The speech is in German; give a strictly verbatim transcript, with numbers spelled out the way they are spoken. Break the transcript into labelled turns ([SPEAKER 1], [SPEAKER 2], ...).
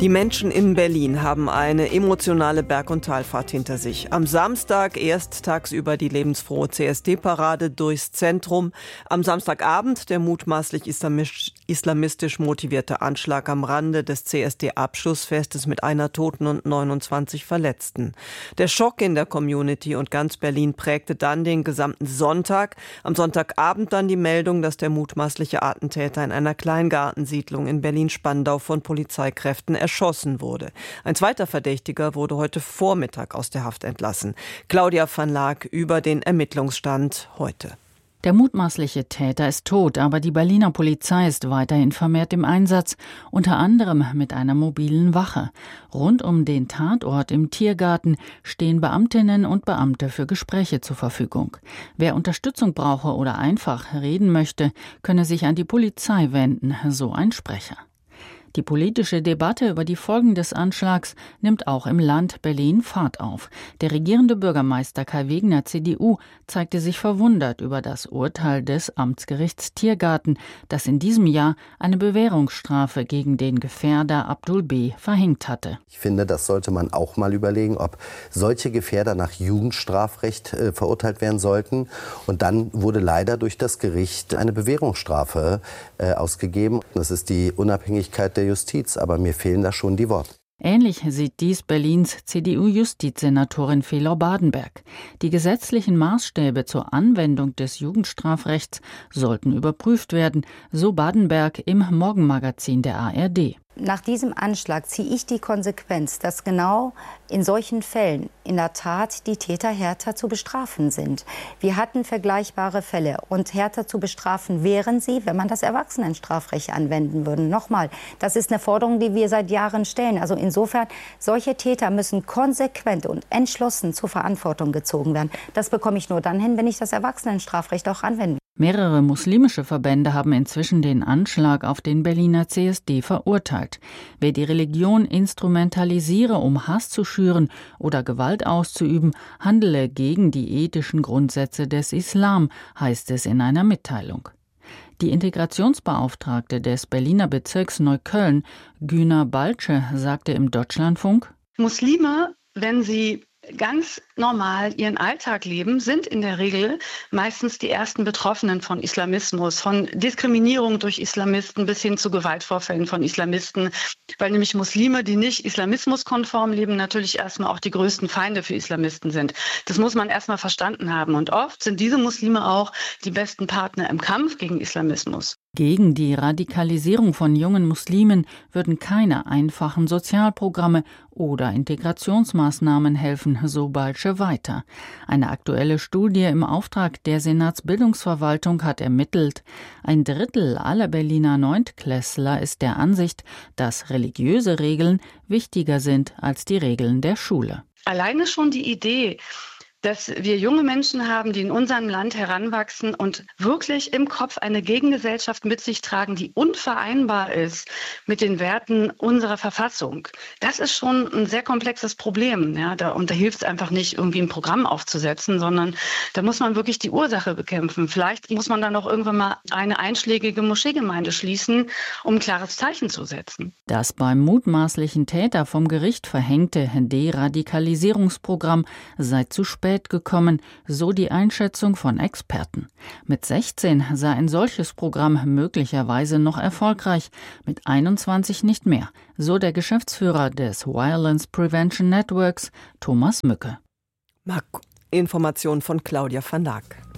[SPEAKER 1] Die Menschen in Berlin haben eine emotionale Berg- und Talfahrt hinter sich. Am Samstag erst tagsüber die lebensfrohe C S D-Parade durchs Zentrum. Am Samstagabend der mutmaßlich islamisch, islamistisch motivierte Anschlag am Rande des C S D-Abschlussfestes mit einer Toten und neunundzwanzig Verletzten. Der Schock in der Community und ganz Berlin prägte dann den gesamten Sonntag. Am Sonntagabend dann die Meldung, dass der mutmaßliche Attentäter in einer Kleingartensiedlung in Berlin-Spandau von Polizeikräften erschossen wurde. Ein zweiter Verdächtiger wurde heute Vormittag aus der Haft entlassen. Claudia van Laak über den Ermittlungsstand heute.
[SPEAKER 2] Der mutmaßliche Täter ist tot, aber die Berliner Polizei ist weiterhin vermehrt im Einsatz, unter anderem mit einer mobilen Wache. Rund um den Tatort im Tiergarten stehen Beamtinnen und Beamte für Gespräche zur Verfügung. Wer Unterstützung brauche oder einfach reden möchte, könne sich an die Polizei wenden, so ein Sprecher. Die politische Debatte über die Folgen des Anschlags nimmt auch im Land Berlin Fahrt auf. Der regierende Bürgermeister Kai Wegner, C D U, zeigte sich verwundert über das Urteil des Amtsgerichts Tiergarten, das in diesem Jahr eine Bewährungsstrafe gegen den Gefährder Abdul B. verhängt hatte.
[SPEAKER 3] Ich finde, das sollte man auch mal überlegen, ob solche Gefährder nach Jugendstrafrecht äh, verurteilt werden sollten. Und dann wurde leider durch das Gericht eine Bewährungsstrafe äh, ausgegeben. Das ist die Unabhängigkeit der Justiz, aber mir fehlen da schon die Worte.
[SPEAKER 2] Ähnlich sieht dies Berlins C D U-Justizsenatorin Fehlor Badenberg. Die gesetzlichen Maßstäbe zur Anwendung des Jugendstrafrechts sollten überprüft werden, so Badenberg im Morgenmagazin der A R D.
[SPEAKER 4] Nach diesem Anschlag ziehe ich die Konsequenz, dass genau in solchen Fällen in der Tat die Täter härter zu bestrafen sind. Wir hatten vergleichbare Fälle und härter zu bestrafen wären sie, wenn man das Erwachsenenstrafrecht anwenden würde. Nochmal, das ist eine Forderung, die wir seit Jahren stellen. Also insofern, solche Täter müssen konsequent und entschlossen zur Verantwortung gezogen werden. Das bekomme ich nur dann hin, wenn ich das Erwachsenenstrafrecht auch anwende.
[SPEAKER 2] Mehrere muslimische Verbände haben inzwischen den Anschlag auf den Berliner C S D verurteilt. Wer die Religion instrumentalisiere, um Hass zu schüren oder Gewalt auszuüben, handele gegen die ethischen Grundsätze des Islam, heißt es in einer Mitteilung. Die Integrationsbeauftragte des Berliner Bezirks Neukölln, Güner Balce, sagte im Deutschlandfunk:
[SPEAKER 5] Muslime, wenn sie ganz normal ihren Alltag leben, sind in der Regel meistens die ersten Betroffenen von Islamismus, von Diskriminierung durch Islamisten bis hin zu Gewaltvorfällen von Islamisten, weil nämlich Muslime, die nicht islamismuskonform leben, natürlich erstmal auch die größten Feinde für Islamisten sind. Das muss man erstmal verstanden haben. Und oft sind diese Muslime auch die besten Partner im Kampf gegen Islamismus.
[SPEAKER 2] Gegen die Radikalisierung von jungen Muslimen würden keine einfachen Sozialprogramme oder Integrationsmaßnahmen helfen, so Balce weiter. Eine aktuelle Studie im Auftrag der Senatsbildungsverwaltung hat ermittelt, ein Drittel aller Berliner Neuntklässler ist der Ansicht, dass religiöse Regeln wichtiger sind als die Regeln der Schule.
[SPEAKER 5] Alleine schon die Idee, dass wir junge Menschen haben, die in unserem Land heranwachsen und wirklich im Kopf eine Gegengesellschaft mit sich tragen, die unvereinbar ist mit den Werten unserer Verfassung. Das ist schon ein sehr komplexes Problem. Ja, da, und da hilft es einfach nicht, irgendwie ein Programm aufzusetzen, sondern da muss man wirklich die Ursache bekämpfen. Vielleicht muss man dann auch irgendwann mal eine einschlägige Moscheegemeinde schließen, um ein klares Zeichen zu setzen.
[SPEAKER 2] Das beim mutmaßlichen Täter vom Gericht verhängte Deradikalisierungsprogramm sei zu spät gekommen, so die Einschätzung von Experten. Mit sechzehn sei ein solches Programm möglicherweise noch erfolgreich, mit einundzwanzig nicht mehr, so der Geschäftsführer des Violence Prevention Networks, Thomas Mücke.
[SPEAKER 1] Information von Claudia van Laak.